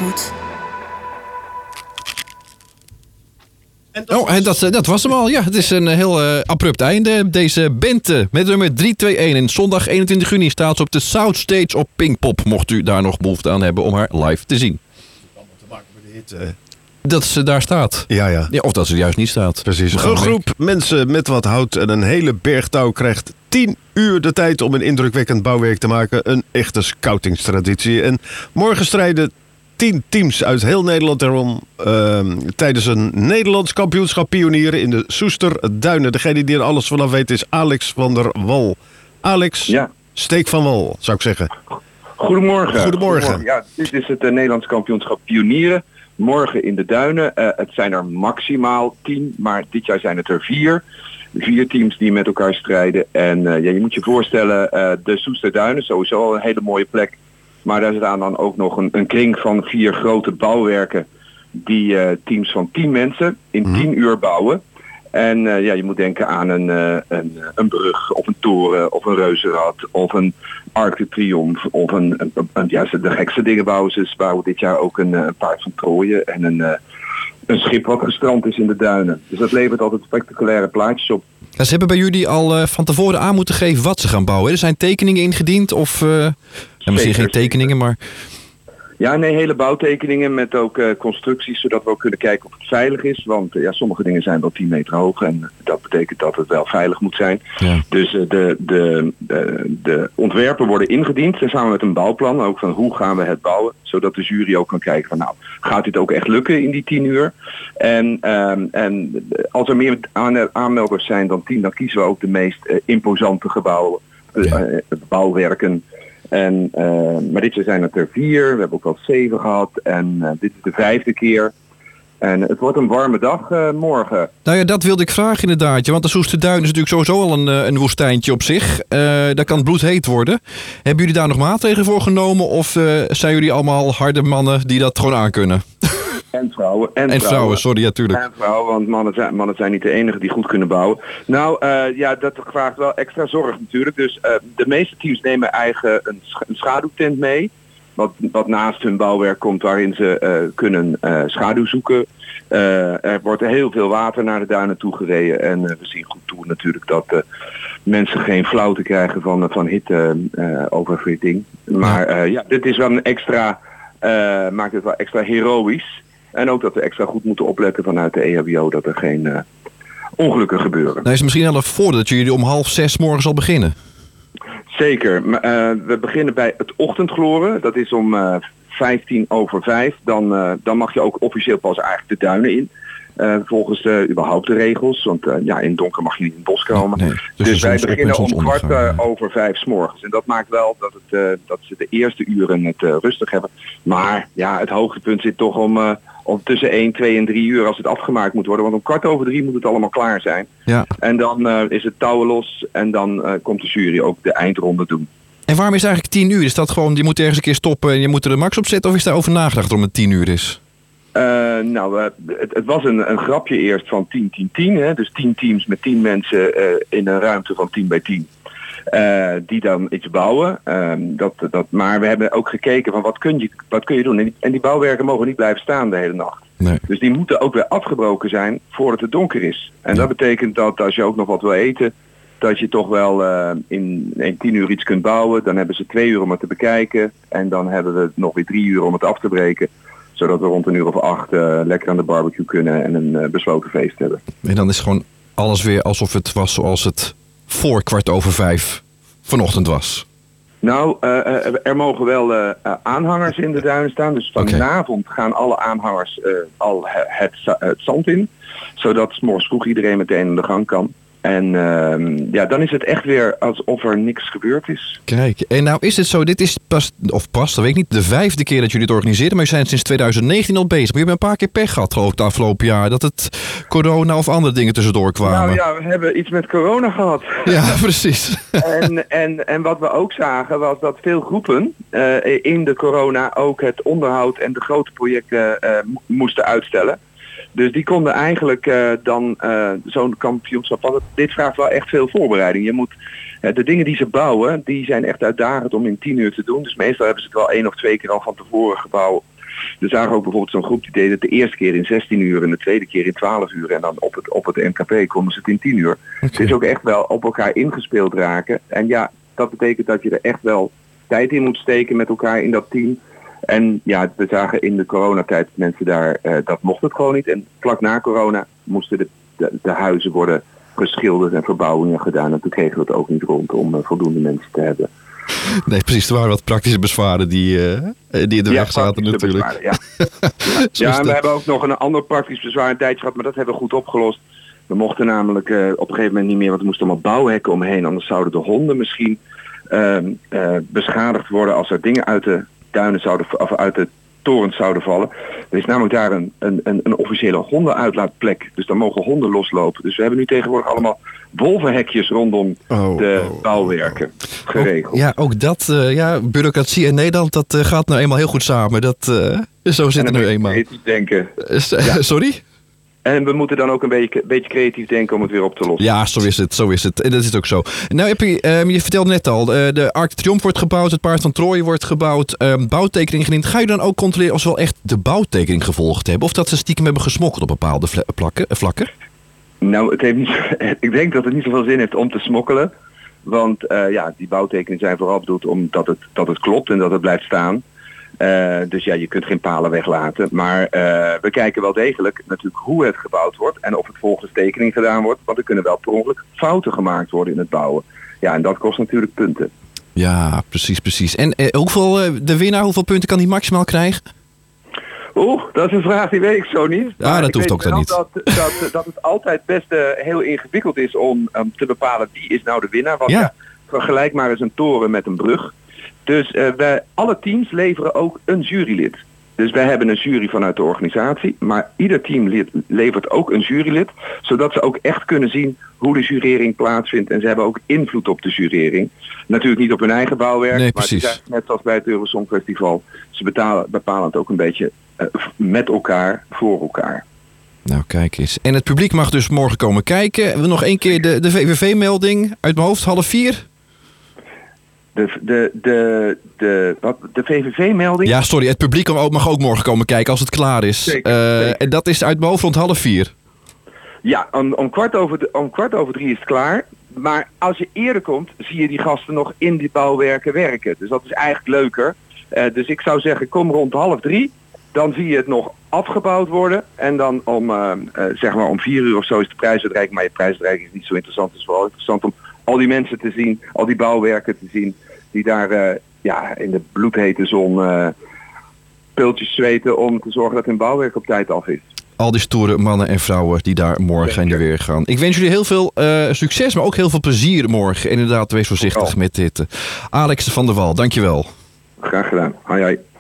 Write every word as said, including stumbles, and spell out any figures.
goed. En dat, Oh, en dat, dat was hem al. Ja, het is een heel uh, abrupt einde. Deze band uh, met nummer drie twee een. En zondag eenentwintig juni staat ze op de South Stage op Pinkpop. Mocht u daar nog behoefte aan hebben om haar live te zien. allemaal te maken met de hit. Uh. Dat ze daar staat. Ja, ja. Ja, of dat ze juist niet staat. Precies. Een groep mensen met wat hout en een hele berg touw krijgt tien uur de tijd om een indrukwekkend bouwwerk te maken. Een echte scoutingstraditie. En morgen strijden tien teams uit heel Nederland erom uh, tijdens een Nederlands kampioenschap pionieren in de Soesterduinen. Degene die er alles vanaf weet is Alex van der Wal. Alex, ja. Steek van wal, zou ik zeggen. Goedemorgen. Goedemorgen. Goedemorgen. Ja, dit is het uh, Nederlands kampioenschap pionieren. Morgen in de Duinen. Uh, het zijn er maximaal tien, maar dit jaar zijn het er vier. Vier teams die met elkaar strijden. En uh, ja, je moet je voorstellen, uh, de Soesterduinen, sowieso al een hele mooie plek. Maar daar staan dan ook nog een, een kring van vier grote bouwwerken die uh, teams van tien mensen in mm. tien uur bouwen. En uh, ja, je moet denken aan een, uh, een, een brug of een toren of een reuzenrad of een Arc de Triomphe of een, een, een, een ja, de gekste dingen bouwen ze. Ze bouwen dit jaar ook een, een paard van Troje en een, uh, een schip wat gestrand is in de duinen. Dus dat levert altijd spectaculaire plaatjes op. Ja, ze hebben bij jullie al uh, van tevoren aan moeten geven wat ze gaan bouwen. Er zijn tekeningen ingediend of... Uh, ja, misschien geen tekeningen, maar... Ja, nee, hele bouwtekeningen met ook uh, constructies, zodat we ook kunnen kijken of het veilig is. Want uh, ja, sommige dingen zijn wel tien meter hoog en dat betekent dat het wel veilig moet zijn. Ja. Dus uh, de, de, de, de ontwerpen worden ingediend samen met een bouwplan, ook van hoe gaan we het bouwen. Zodat de jury ook kan kijken van nou, gaat dit ook echt lukken in die tien uur? En, um, en als er meer aanmelders zijn dan tien, dan kiezen we ook de meest uh, imposante gebouwen, uh, ja. uh, bouwwerken. En, uh, maar dit jaar zijn het er vier. We hebben ook al zeven gehad. En uh, dit is de vijfde keer. En het wordt een warme dag uh, morgen. Nou ja, dat wilde ik vragen inderdaad. Want de Soesterduinen is natuurlijk sowieso al een, een woestijntje op zich. Uh, daar kan het bloedheet worden. Hebben jullie daar nog maatregelen voor genomen? Of uh, zijn jullie allemaal harde mannen die dat gewoon aankunnen? En vrouwen. En, en vrouwen, vrouwen, sorry, natuurlijk. Ja, en vrouwen, want mannen zijn, mannen zijn niet de enigen die goed kunnen bouwen. Nou, uh, ja, dat vraagt wel extra zorg natuurlijk. Dus uh, de meeste teams nemen eigen een, sch- een schaduwtent mee. Wat, wat naast hun bouwwerk komt waarin ze uh, kunnen uh, schaduw zoeken. Uh, er wordt heel veel water naar de duinen toe gereden. En uh, we zien goed toe natuurlijk dat uh, mensen geen flauwte krijgen van, van hitte uh, overfitting. Maar uh, ja, dit is wel een extra, uh, maakt het wel extra heroïsch. En ook dat we extra goed moeten opletten vanuit de E H B O dat er geen uh, ongelukken gebeuren. Nou is het misschien wel een voordeel dat jullie om half zes morgens al beginnen. Zeker. Uh, we beginnen bij het ochtendgloren. Dat is om uh, vijftien over vijf. Dan, uh, dan mag je ook officieel pas eigenlijk de duinen in. Uh, volgens uh, überhaupt de regels. Want uh, ja, in het donker mag je niet in het bos komen. Nee, nee. Dus, dus wij beginnen om kwart uh, over vijf 's morgens. En dat maakt wel dat, het, uh, dat ze de eerste uren het uh, rustig hebben. Maar ja, het hoogtepunt zit toch om... Uh, Of tussen één, twee en drie uur als het afgemaakt moet worden. Want om kwart over drie moet het allemaal klaar zijn. Ja. En dan uh, is het touwen los. En dan uh, komt de jury ook de eindronde doen. En waarom is het eigenlijk tien uur? Is dat gewoon, je moet ergens een keer stoppen en je moet er de max op zetten? Of is daar over nagedacht waarom het tien uur is? Uh, nou, uh, het, het was een, een grapje eerst van tien, tien, tien. Hè? Dus tien teams met tien mensen uh, in een ruimte van tien bij tien. Uh, die dan iets bouwen. Uh, dat, dat, maar we hebben ook gekeken van wat kun je, wat kun je doen. En die, en die bouwwerken mogen niet blijven staan de hele nacht. Nee. Dus die moeten ook weer afgebroken zijn voordat het donker is. En ja. dat betekent dat als je ook nog wat wil eten, dat je toch wel uh, in, in tien uur iets kunt bouwen. Dan hebben ze twee uur om het te bekijken. En dan hebben we nog weer drie uur om het af te breken. Zodat we rond een uur of acht uh, lekker aan de barbecue kunnen en een uh, besloten feest hebben. En dan is gewoon alles weer alsof het was zoals het voor kwart over vijf vanochtend was. Nou, uh, er mogen wel uh, aanhangers in de duinen staan. Dus vanavond okay. gaan alle aanhangers uh, al het, het zand in. Zodat 's morgens vroeg iedereen meteen aan de gang kan. En uh, ja, dan is het echt weer alsof er niks gebeurd is. Kijk, en nou is het zo, dit is pas, of pas, dat weet ik niet, de vijfde keer dat jullie het organiseren. Maar jullie zijn sinds twintig negentien al bezig. Maar je hebt een paar keer pech gehad, geloof ik, het afgelopen jaar. Dat het corona of andere dingen tussendoor kwamen. Nou ja, we hebben iets met corona gehad. Ja, precies. en, en, en wat we ook zagen was dat veel groepen uh, in de corona ook het onderhoud en de grote projecten uh, moesten uitstellen. Dus die konden eigenlijk uh, dan uh, zo'n kampioenschap... Want dit vraagt wel echt veel voorbereiding. Je moet, uh, de dingen die ze bouwen, die zijn echt uitdagend om in tien uur te doen. Dus meestal hebben ze het wel één of twee keer al van tevoren gebouw, We zagen ook bijvoorbeeld zo'n groep die deed het de eerste keer in zestien uur en de tweede keer in twaalf uur. En dan op het, op het M K P konden ze het in tien uur. Okay. Het is ook echt wel op elkaar ingespeeld raken. En ja, dat betekent dat je er echt wel tijd in moet steken met elkaar in dat team. En ja, we zagen in de coronatijd dat mensen daar, uh, dat mocht het gewoon niet. En vlak na corona moesten de, de, de huizen worden geschilderd en verbouwingen gedaan. En toen kregen we het ook niet rond om uh, voldoende mensen te hebben. Nee, precies. Er waren wat praktische bezwaren die, uh, die in de ja, weg zaten natuurlijk. Bezwaren, ja, ja. ja en we hebben ook nog een ander praktisch bezwaar een tijdje gehad, maar dat hebben we goed opgelost. We mochten namelijk uh, op een gegeven moment niet meer, want er moesten allemaal bouwhekken omheen. Anders zouden de honden misschien uh, uh, beschadigd worden als er dingen uit de duinen zouden, of uit de torens zouden vallen. Er is namelijk daar een, een, een, een officiële hondenuitlaatplek. Dus daar mogen honden loslopen. Dus we hebben nu tegenwoordig allemaal wolvenhekjes rondom oh, de oh, bouwwerken oh, oh. geregeld. Ook, ja, ook dat, uh, ja, bureaucratie in Nederland, dat uh, gaat nou eenmaal heel goed samen. Dat, uh, zo zit het nu eenmaal. Creatief denken. Uh, ja. Sorry? En we moeten dan ook een beetje, beetje creatief denken om het weer op te lossen. Ja, zo is het. Zo is het. En dat is ook zo. Nou, heb je, um, je vertelde net al, uh, de Arc de Triomphe wordt gebouwd, het Paard van Troje wordt gebouwd, um, bouwtekening gediend. Ga je dan ook controleren of ze wel echt de bouwtekening gevolgd hebben? Of dat ze stiekem hebben gesmokkeld op bepaalde vla- plakken, vlakken? Nou, het heeft niet, ik denk dat het niet zoveel zin heeft om te smokkelen. Want uh, ja, die bouwtekeningen zijn vooral bedoeld omdat het, dat het klopt en dat het blijft staan. Uh, dus ja, je kunt geen palen weglaten. Maar uh, we kijken wel degelijk natuurlijk hoe het gebouwd wordt en of het volgens tekening gedaan wordt. Want er kunnen wel per ongeluk fouten gemaakt worden in het bouwen. Ja, en dat kost natuurlijk punten. Ja, precies, precies. En uh, hoeveel, uh, de winnaar, hoeveel punten kan hij maximaal krijgen? Oeh, dat is een vraag die weet ik zo niet. Ja, maar dat hoeft ook dan niet. Dat, dat, dat het altijd best uh, heel ingewikkeld is om um, te bepalen wie is nou de winnaar. Want ja, ja vergelijk maar eens een toren met een brug. Dus uh, wij, alle teams leveren ook een jurylid. Dus wij hebben een jury vanuit de organisatie. Maar ieder team levert ook een jurylid. Zodat ze ook echt kunnen zien hoe de jurering plaatsvindt. En ze hebben ook invloed op de jurering. Natuurlijk niet op hun eigen bouwwerk. Nee, maar ze zijn, net zoals bij het Eurosong Festival. Ze betalen, bepalen het ook een beetje uh, met elkaar, voor elkaar. Nou, kijk eens. En het publiek mag dus morgen komen kijken. Nog één keer de, de V V V-melding uit mijn hoofd, half vier. De, de, de, de, wat, de V V V-melding? Ja, sorry. Het publiek mag ook morgen komen kijken als het klaar is. Zeker, uh, zeker. En dat is uit mijn hoofd rond half vier. Ja, om, om, kwart over de, om kwart over drie is het klaar. Maar als je eerder komt, zie je die gasten nog in die bouwwerken werken. Dus dat is eigenlijk leuker. Uh, dus ik zou zeggen, kom rond half drie. Dan zie je het nog afgebouwd worden. En dan om, uh, uh, zeg maar om vier uur of zo is de prijsuitreiking. Maar je prijsuitreiking is niet zo interessant. Het is vooral interessant om al die mensen te zien, al die bouwwerken te zien, die daar uh, ja, in de bloedhete zon uh, pultjes zweten om te zorgen dat hun bouwwerk op tijd af is. Al die stoere mannen en vrouwen die daar morgen in de weer gaan. Ik wens jullie heel veel uh, succes, maar ook heel veel plezier morgen. En inderdaad, wees voorzichtig oh. met dit. Alex van der Wal, dankjewel. Graag gedaan. Hoi hoi.